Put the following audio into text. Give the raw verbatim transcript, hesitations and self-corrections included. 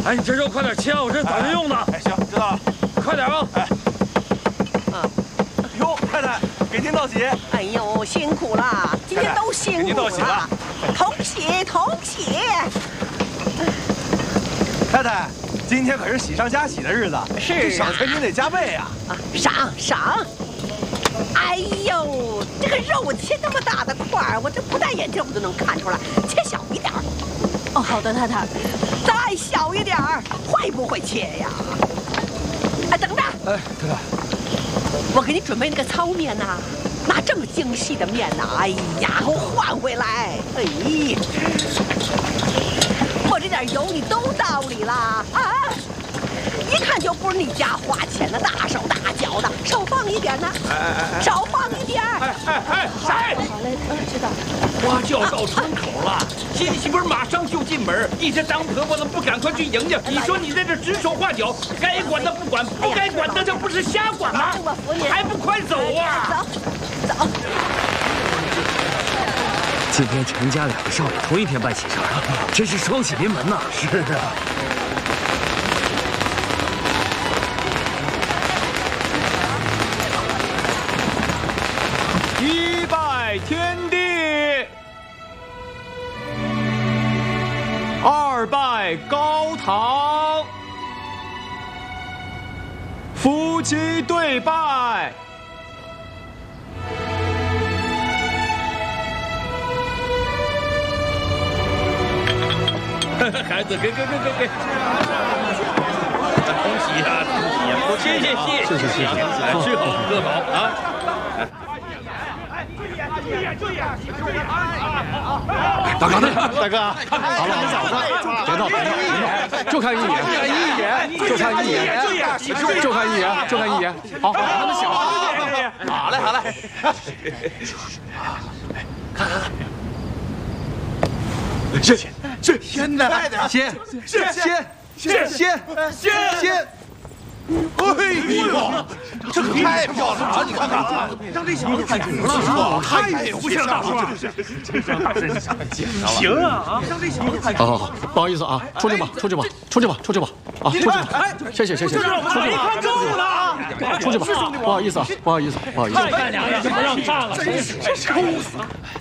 哎，你这肉快点切啊，我这等着用呢。 哎，行，知道了， 快点啊！哎， 啊，哟，太太，给您道喜。 哎呦，辛苦了，今天都辛苦了。给您道喜了，同喜同喜。 太太，今天可是喜上加喜的日子， 是这赏钱您得加倍呀。 啊，赏赏。哎呦，这个肉切那么大的块儿，我这不戴眼镜我都能看出来，切小一点儿。 哦，好的，太太。 再小一点儿，会不会切呀？哎，等着！ 哎，太太， 我给你准备那个糙面呐，那这么精细的面呐，哎呀，给我换回来！哎，我这点油你都道理了啊！一看就不是你家花钱的，大手大脚的，少放一点呢，少放一点。 哎哎哎，谁？ 好嘞，嗯，知道。 花就要到村口了，新媳妇马上就进门，你这当婆婆的不赶快去迎接？你说你在这指手画脚，该管的不管，不该管的这不是瞎管吗？ 我扶你， 还不快走啊！ 走，走。 今天陈家两个少爷同一天办喜事，真是双喜临门呐！ 是啊。 一拜天地，二拜高堂，夫妻对拜。 孩子，给给给给给！恭喜啊，恭喜啊！谢谢谢谢谢谢谢谢，吃好喝好啊！ 大哥， 大哥， 好了好了，别闹别闹，就看一眼，就看一眼，就看一眼，就看一眼，好，那么小， 好嘞好嘞，看看看。是是，先的， 先是先先先先先。哎呦，这可太漂亮了！你看看，让这小子太准了，太有像大叔，真是大身上捡着了。行啊啊，让这小子太…… 好好好，不好意思啊，出去吧，出去吧，出去吧，出去吧，啊，出去吧，谢谢谢谢，出去吧，出去吧，不好意思啊，不好意思，不好意思， 太娘的，不让看了，真是抽死！